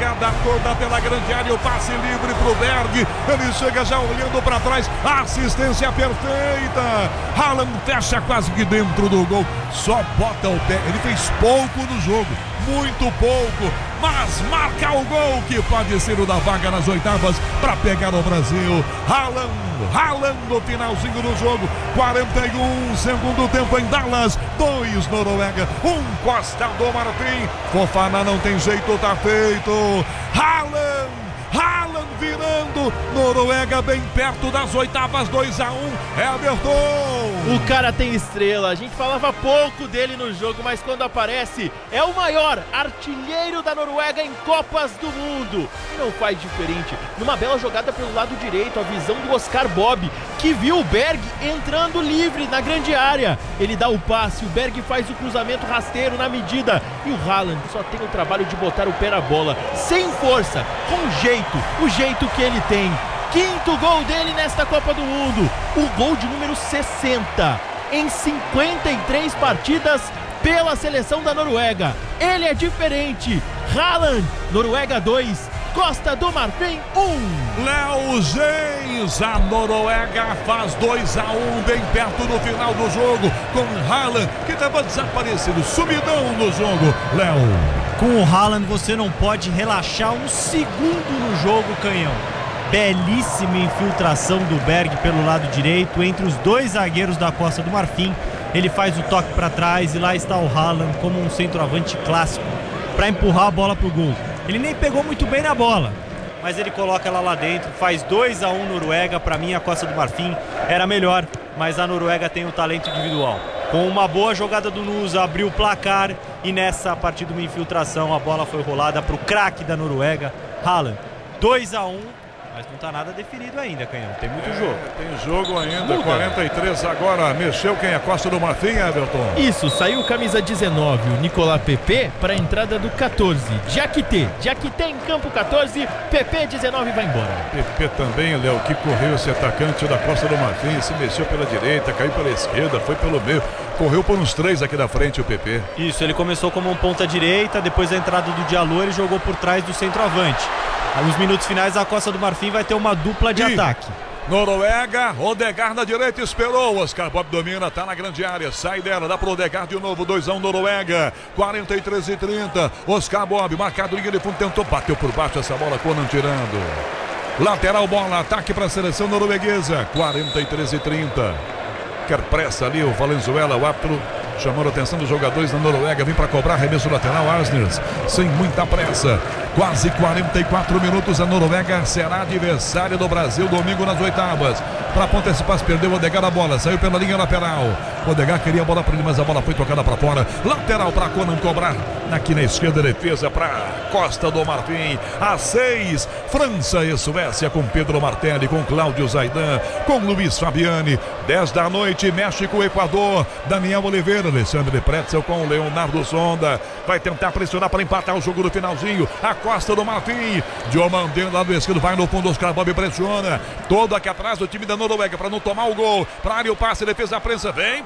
jogada toda pela grande área, o passe livre pro Berg, ele chega já olhando para trás, assistência perfeita, Haaland fecha quase que dentro do gol, só bota o pé, ele fez pouco no jogo, muito pouco, mas marca o gol que pode ser o da vaga nas oitavas para pegar o Brasil. Haaland no finalzinho do jogo, 41, segundo tempo em Dallas, 2 Noruega, 1 Costa do Marfim. Fofana não tem jeito, tá feito. Haaland virando, Noruega bem perto das oitavas, 2-1, Everton. O cara tem estrela, a gente falava pouco dele no jogo, mas quando aparece, é o maior artilheiro da Noruega em Copas do Mundo. E não faz diferente, numa bela jogada pelo lado direito, a visão do Oscar Bob, que viu o Berg entrando livre na grande área. Ele dá o passe, o Berg faz o cruzamento rasteiro na medida, e o Haaland só tem o trabalho de botar o pé na bola, sem força, com jeito, o jeito que ele tem. Quinto gol dele nesta Copa do Mundo, o gol de número 60 em 53 partidas pela seleção da Noruega. Ele é diferente. Haaland, Noruega 2, Costa do Marfim 1. Léo Jens, a Noruega faz 2-1 bem perto do final do jogo, com Haaland que estava desaparecido, sumidão no jogo. Léo, com o Haaland você não pode relaxar um segundo no jogo, Canhão. Belíssima infiltração do Berg pelo lado direito entre os dois zagueiros da Costa do Marfim. Ele faz o toque para trás e lá está o Haaland como um centroavante clássico para empurrar a bola pro gol. Ele nem pegou muito bem na bola, mas ele coloca ela lá dentro, faz 2-1 Noruega. Para mim a Costa do Marfim era melhor, mas a Noruega tem o talento individual. Com uma boa jogada do Nusa, abriu o placar e nessa, a partir de uma infiltração, a bola foi rolada para o craque da Noruega, Haaland. 2-1, mas não está nada definido ainda, Canhão. Tem muito jogo. Tem jogo ainda, 43 agora. Mexeu quem? A Costa do Marfim, Everton? Isso, saiu camisa 19, o Nicolas Pepe, para a entrada do 14. Diakité em campo 14, Pepe 19 vai embora. Pepe também, Léo, que correu esse atacante da Costa do Marfim, se mexeu pela direita, caiu pela esquerda, foi pelo meio. Correu por uns 3 aqui da frente o PP. Isso, ele começou como um ponta direita, depois da entrada do Diallo ele jogou por trás do centroavante. Nos minutos finais a Costa do Marfim vai ter uma dupla de ataque. Noruega, Odegaard na direita, esperou, Oscar Bob domina, tá na grande área, sai dela, dá pro Odegaard de novo, 2-1 Noruega, 43-30, Oscar Bob, marcado linha de fundo, tentou, bateu por baixo essa bola, Conan tirando. Lateral bola, ataque para a seleção norueguesa, 43-30. Quer pressa ali o Valenzuela, o árbitro chamando a atenção dos jogadores da Noruega, vem para cobrar arremesso lateral, Arsnes, sem muita pressa. Quase 44 minutos, a Noruega será adversária do Brasil domingo nas oitavas. Para ponta esse passe, perdeu o Odegaard a bola, saiu pela linha lateral. O Odegaard queria a bola para ele, mas a bola foi tocada para fora. Lateral para Conan cobrar. Aqui na esquerda, defesa para Costa do Marfim. A 6, França e Suécia com Pedro Martelli, com Cláudio Zaidan, com Luiz Fabiani. 10 da noite, México, Equador. Daniel Oliveira, Alexandre Pretzel com Leonardo Sonda. Vai tentar pressionar para empatar o jogo no finalzinho. A Costa do Marfim, Diomandé do lado esquerdo, vai no fundo, Oscar Bob pressiona. Todo aqui atrás do time da Noruega para não tomar o gol. Para área o passe, defesa da prensa, vem